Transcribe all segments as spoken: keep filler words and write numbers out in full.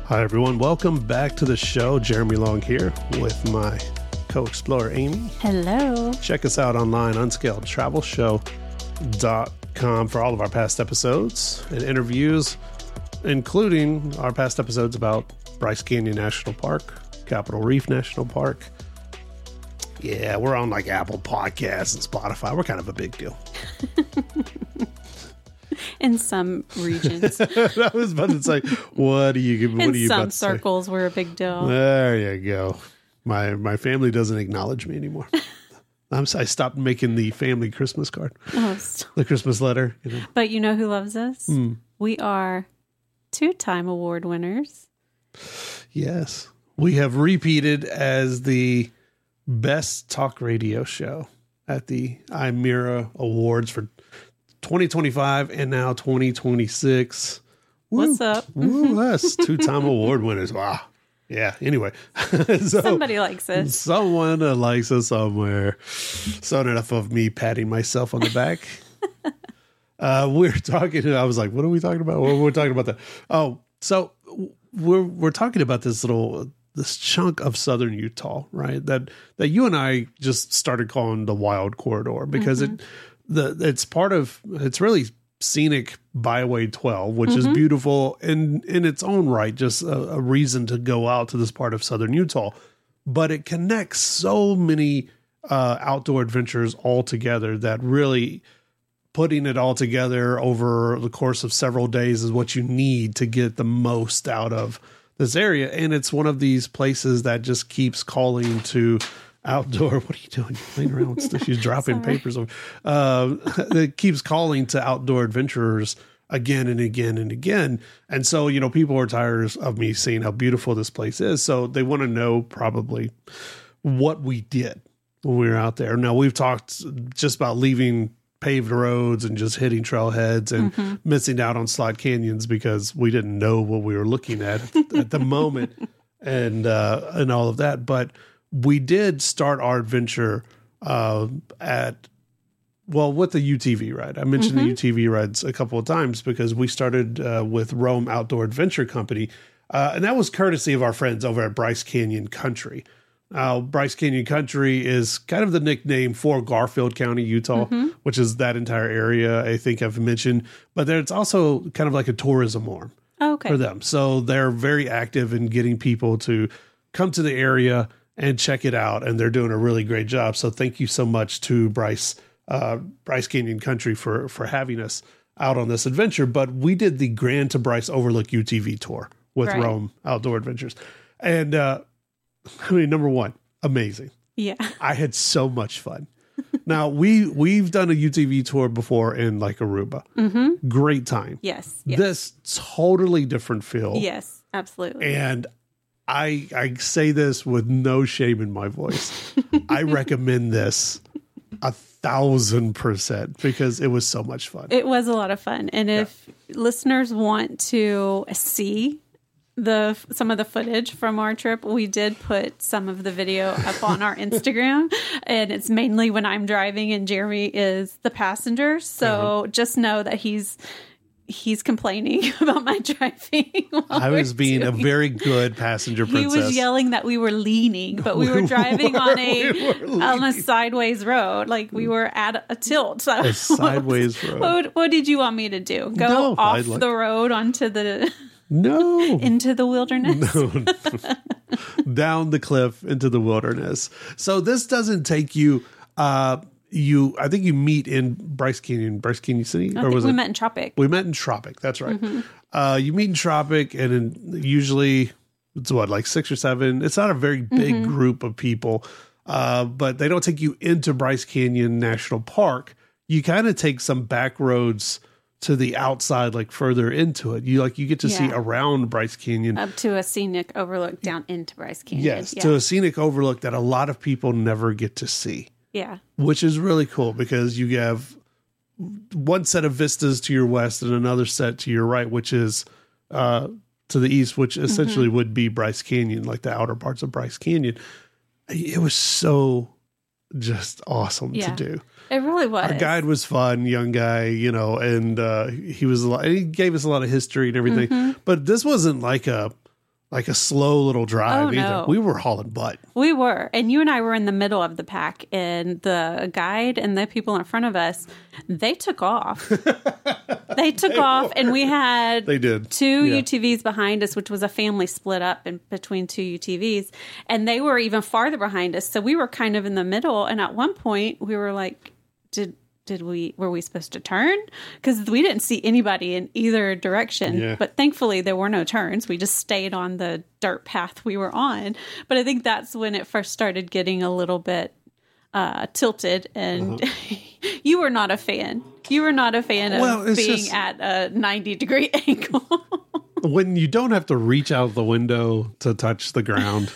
Hi, everyone. Welcome back to the show. Jeremy Long here with my co-explorer, Amy. Hello. Check us out online, unscaled travel show dot com, for all of our past episodes and interviews, including our past episodes about Bryce Canyon National Park, Capitol Reef National Park. Yeah, we're on like Apple Podcasts and Spotify. We're kind of a big deal. In some regions. I was about to say, what do you what In are you some about to circles, say? we're a big deal. There you go. My my family doesn't acknowledge me anymore. I'm, I stopped making the family Christmas card, Oh, the Christmas letter. You know. but you know who loves us? Mm. We are two-time award winners. Yes, we have repeated as the best talk radio show at the IMIRA Awards for twenty twenty-five and now twenty twenty-six. Woo. What's up? Woo, us two-time award winners. Wow. Yeah. Anyway, so, Somebody likes us. Someone uh, likes us somewhere. So enough of me patting myself on the back. uh, we're talking. I was like, "What are we talking about?" Well, we're talking about that. Oh, so we're we're talking about this little this chunk of southern Utah, right? That that you and I just started calling the Wild Corridor because mm-hmm. it the it's part of it's really scenic Byway twelve, which mm-hmm. is beautiful in in its own right, just a, a reason to go out to this part of southern Utah. But it connects so many uh, outdoor adventures all together that really putting it all together over the course of several days is what you need to get the most out of this area. And it's one of these places that just keeps calling to outdoor. What are you doing? You're playing around with stuff. She's dropping papers over. Uh, it keeps calling to outdoor adventurers again and again and again. And so, you know, people are tired of me saying how beautiful this place is. So they want to know probably what we did when we were out there. Now, we've talked just about leaving paved roads and just hitting trailheads and mm-hmm. missing out on slot canyons because we didn't know what we were looking at at the moment and, uh, and all of that. But we did start our adventure uh, at, well, with the U T V ride. I mentioned mm-hmm. the U T V rides a couple of times because we started uh, with Rome Outdoor Adventure Company, uh, and that was courtesy of our friends over at Bryce Canyon Country. Uh, Bryce Canyon Country is kind of the nickname for Garfield County, Utah, mm-hmm. which is that entire area I think I've mentioned. But there, it's also kind of like a tourism arm oh, okay. for them. So they're very active in getting people to come to the area and check it out. And they're doing a really great job. So thank you so much to Bryce, uh, Bryce Canyon Country for, for having us out on this adventure. But we did the Grand to Bryce Overlook U T V tour with right. Rome Outdoor Adventures. And, uh, I mean, number one, amazing. Yeah. I had so much fun. Now we, we've done a U T V tour before in like Aruba. Mm-hmm. Great time. Yes, yes. This totally different feel. Yes, absolutely. And I I say this with no shame in my voice. I recommend this a thousand percent because it was so much fun. It was a lot of fun. And if yeah. listeners want to see the some of the footage from our trip, we did put some of the video up on our Instagram. And it's mainly when I'm driving and Jeremy is the passenger. So uh-huh. just know that he's... He's complaining about my driving. I was being a very good passenger princess. He was yelling that we were leaning, but we, we were driving were, on a we on a sideways road, like we were at a tilt. So a sideways road. What, what did you want me to do? Go no, off like, the road onto the no into the wilderness? No. Down the cliff into the wilderness. So this doesn't take you. Uh, You, I think you meet in Bryce Canyon, Bryce Canyon City, I or think was we it? met in Tropic. We met in Tropic. That's right. Mm-hmm. Uh, you meet in Tropic, and in, usually it's what, like six or seven. It's not a very big mm-hmm. group of people, uh, but they don't take you into Bryce Canyon National Park. You kind of take some back roads to the outside, like further into it. You like you get to yeah. see around Bryce Canyon, up to a scenic overlook down into Bryce Canyon. Yes, yeah. to a scenic overlook that a lot of people never get to see. Yeah. Which is really cool because you have one set of vistas to your west and another set to your right, which is uh, to the east, which essentially mm-hmm. would be Bryce Canyon, like the outer parts of Bryce Canyon. It was so just awesome yeah. to do. It really was. Our guide was fun, young guy, you know, and uh, he was a lot, he gave us a lot of history and everything. Mm-hmm. But this wasn't like a like a slow little drive Oh, either. no. We were hauling butt. We were. And you and I were in the middle of the pack, and the guide and the people in front of us, they took off. They took They off, were. and we had They did. two Yeah. U T Vs behind us, which was a family split up in between two U T Vs. And they were even farther behind us. So we were kind of in the middle. And at one point, we were like, did did we were we supposed to turn? Because we didn't see anybody in either direction. Yeah. But thankfully, there were no turns. We just stayed on the dirt path we were on. But I think that's when it first started getting a little bit uh, tilted. And uh-huh. You were not a fan. You were not a fan of Well, it's being just- at a ninety degree angle. When you don't have to reach out the window to touch the ground,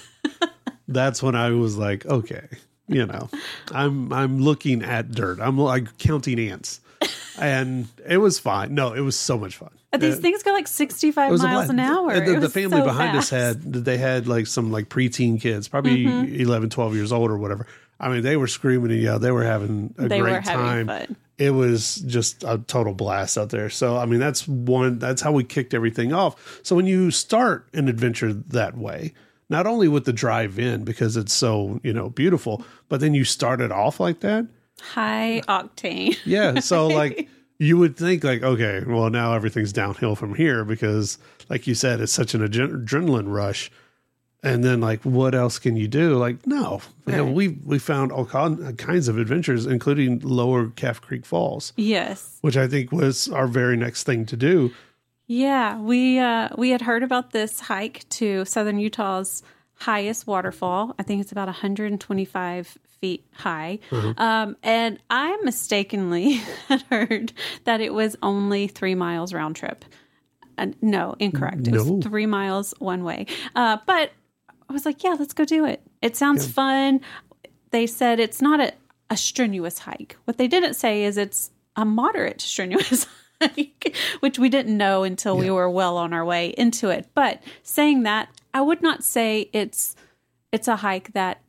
that's when I was like, okay, you know, I'm I'm looking at dirt. I'm like counting ants, and it was fine. No, it was so much fun. These It- things go like sixty-five it was a miles blast. an hour. And The, It the was family so behind us fast. had they had like some like preteen kids, probably eleven, twelve years old or whatever. I mean, they were screaming and yelling. They were having a They great were having time. fun. It was just a total blast out there. So, I mean, that's one, that's how we kicked everything off. So when you start an adventure that way, not only with the drive in, because it's so, you know, beautiful, but then you start it off like that. High octane. Yeah. So like you would think like, okay, well now everything's downhill from here because like you said, it's such an adre- adrenaline rush. And then like, what else can you do? Like, no, you know, Right. we, we found all con- kinds of adventures, including Lower Calf Creek Falls, Yes. which I think was our very next thing to do. Yeah, we uh, we had heard about this hike to Southern Utah's highest waterfall. I think it's about one hundred twenty-five feet high. Um, and I mistakenly had heard that it was only three miles round trip. Uh, no, incorrect. It No. was three miles one way. Uh, but I was like, yeah, let's go do it. It sounds fun. They said it's not a, a strenuous hike. What they didn't say is it's a moderate strenuous hike, which we didn't know until we were well on our way into it. But saying that, I would not say it's it's a hike that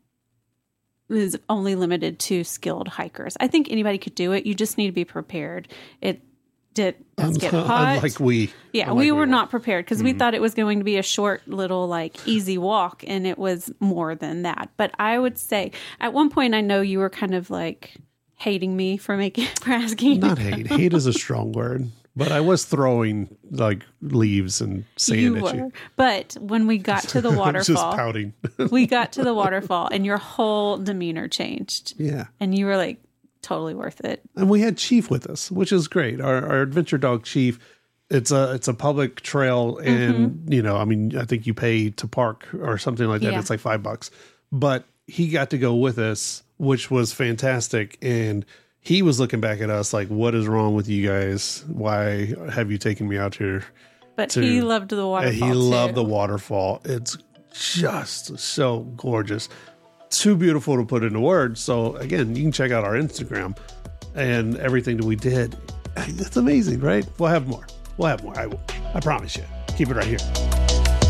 is only limited to skilled hikers. I think anybody could do it. You just need to be prepared. It did does get hot. Unlike we. Yeah, unlike we were were. not prepared because we thought it was going to be a short little like easy walk, and it was more than that. But I would say at one point, I know you were kind of like hating me for making for asking. Not hate. Hate is a strong word. But I was throwing like leaves and sand you at were, you. but when we got to the Just waterfall, pouting. we got to the waterfall, and your whole demeanor changed, Yeah. and you were like totally worth it. And we had Chief with us, which is great. Our, our adventure dog Chief. It's a it's a public trail, and Mm-hmm. you know, I mean, I think you pay to park or something like that. Yeah. It's like five bucks, but he got to go with us, which was fantastic. And he was looking back at us like, "What is wrong with you guys? Why have you taken me out here?" But To- he loved the waterfall. And he loved too. the waterfall. It's just so gorgeous. Too beautiful to put into words. So again, you can check out our Instagram and everything that we did. It's amazing, right? We'll have more. We'll have more. I will. I promise you. Keep it right here.